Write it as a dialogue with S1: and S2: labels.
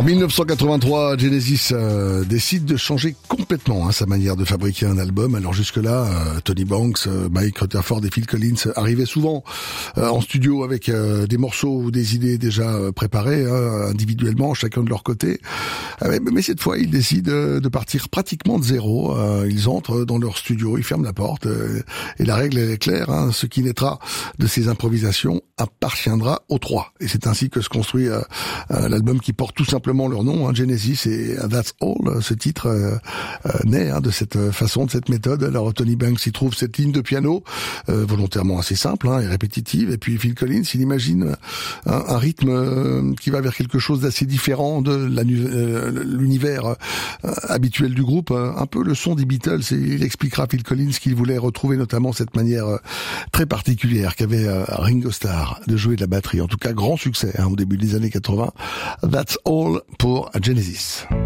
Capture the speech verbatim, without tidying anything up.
S1: En dix-neuf cent quatre-vingt-trois, Genesis euh, décide de changer complètement hein, sa manière de fabriquer un album. Alors jusque-là, euh, Tony Banks, euh, Mike Rutherford et Phil Collins arrivaient souvent euh, en studio avec euh, des morceaux ou des idées déjà euh, préparées hein, individuellement, chacun de leur côté. Euh, mais, mais cette fois, ils décident euh, de partir pratiquement de zéro. Euh, ils entrent dans leur studio, ils ferment la porte euh, et la règle elle est claire. Hein, ce qui naîtra de ces improvisations appartiendra aux trois. Et c'est ainsi que se construit euh, euh, l'album qui porte tout simplement leur nom, hein, Genesis, et That's All. Ce titre euh, euh, naît hein, de cette façon, de cette méthode. Alors Tony Banks y trouve cette ligne de piano euh, volontairement assez simple hein, et répétitive, et puis Phil Collins, il imagine un, un rythme euh, qui va vers quelque chose d'assez différent de la, euh, l'univers euh, habituel du groupe, euh, un peu le son des Beatles, et il expliquera Phil Collins qu'il voulait retrouver notamment cette manière euh, très particulière qu'avait euh, Ringo Starr de jouer de la batterie. En tout cas, grand succès hein, au début des années quatre-vingts. That's All pour Genesis.